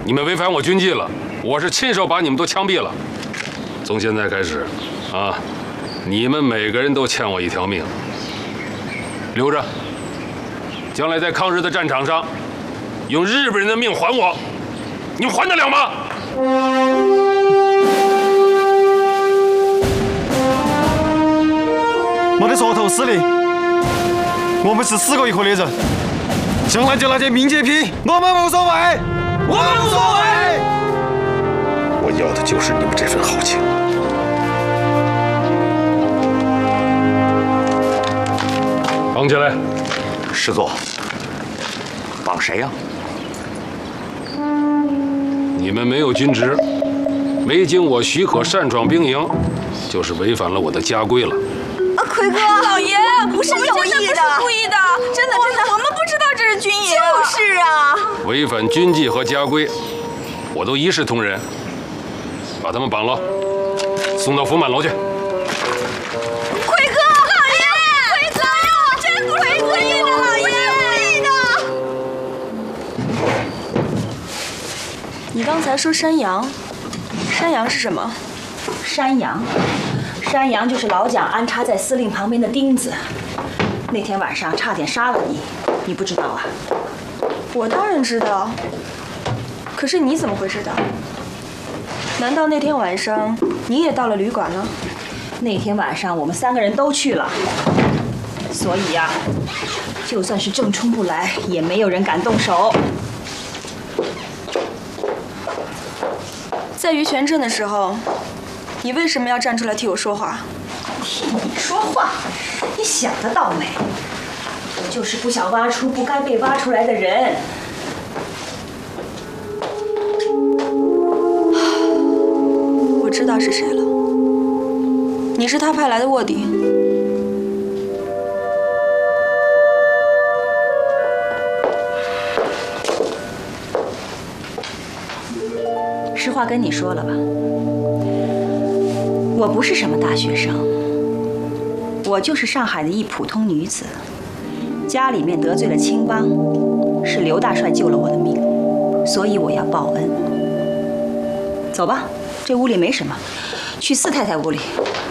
你们违反我军纪了，我是亲手把你们都枪毙了。从现在开始，啊，你们每个人都欠我一条命，留着，将来在抗日的战场上，用日本人的命还我，你们还得了吗？ 没得说头，司令，我们是死过一河的人，将来就那些命劫品，我们无所谓，我们无所谓。 我要的就是你们这份豪情。 绑起来！ 师座，绑谁呀？ 你们没有军职，没经我许可擅闯兵营，就是违反了我的家规了。 奎哥，老爷，不是有意的，不是故意的，真的，我们不知道这是军营。就是啊， 违反军纪和家规，我都一视同仁，把他们绑了，送到福满楼去。 奎哥，老爷，奎哥呀，真不是故意的，老爷，故意的。 你刚才说山羊，山羊是什么？ 山羊。山羊就是老蒋安插在司令旁边的钉子，那天晚上差点杀了你，你不知道啊？ 我当然知道，可是你怎么会知道？难道那天晚上你也到了旅馆了？ 那天晚上我们3个人都去了，所以呀，就算是郑冲不来，也没有人敢动手。 在于泉镇的时候。你为什么要站出来替我说话？ 替你说话？你想得到没？我就是不想挖出不该被挖出来的人。 我知道是谁了，你是他派来的卧底。 实话跟你说了吧。我不是什么大学生，我就是上海的一普通女子，家里面得罪了青帮，是刘大帅救了我的命，所以我要报恩。走吧，这屋里没什么，去四太太屋里。